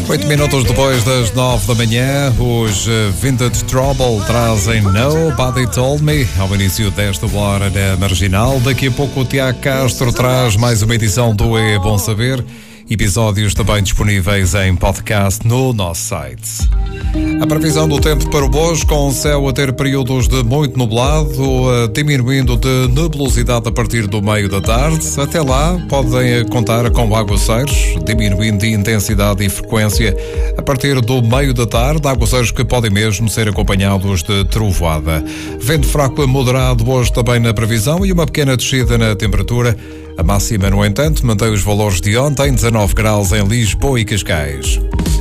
8 minutos depois das 9 da manhã, os Vintage Trouble trazem Nobody Told Me ao início desta hora da Marginal. Daqui a pouco o Tiago Castro traz mais uma edição do É Bom Saber. Episódios também disponíveis em podcast no nosso site. A previsão do tempo para hoje, com o céu a ter períodos de muito nublado, diminuindo de nebulosidade a partir do meio da tarde. Até lá podem contar com aguaceiros, diminuindo de intensidade e frequência a partir do meio da tarde, aguaceiros que podem mesmo ser acompanhados de trovoada. Vento fraco a moderado hoje também na previsão e uma pequena descida na temperatura. A máxima, no entanto, mantém os valores de ontem, 19 graus em Lisboa e Cascais.